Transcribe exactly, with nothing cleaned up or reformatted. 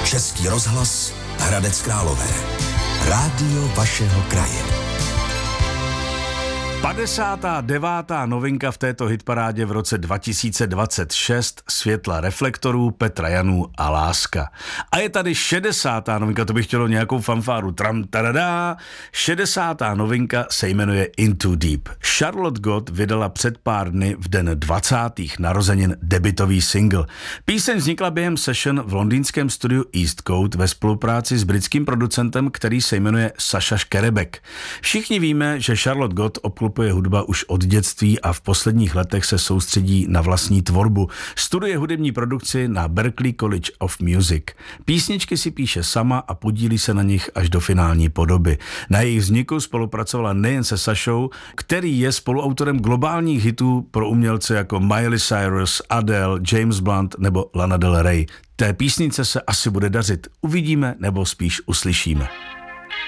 Český rozhlas Hradec Králové. Rádio vašeho kraje. padesátá devátá novinka v této hitparádě v roce dva tisíce dvacet šest, Světla reflektorů, Petra Janů a Láska. A je tady šedesátá novinka, to bych chtělo nějakou fanfáru. Tram, tadadá. šedesátá novinka se jmenuje Into Deep. Charlotte Gott vydala před pár dny v den dvacátých narozenin debutový single. Píseň vznikla během session v londýnském studiu East Coast ve spolupráci s britským producentem, který se jmenuje Saša Škerebek. Všichni víme, že Charlotte Gott obklopuje hudba už od dětství a v posledních letech se soustředí na vlastní tvorbu. Studuje hudební produkci na Berklee College of Music. Písničky si píše sama a podílí se na nich až do finální podoby. Na jejich vzniku spolupracovala nejen se Sašou, který je spoluautorem globálních hitů pro umělce jako Miley Cyrus, Adele, James Blunt nebo Lana Del Rey. Té písnice se asi bude dařit. Uvidíme nebo spíš uslyšíme.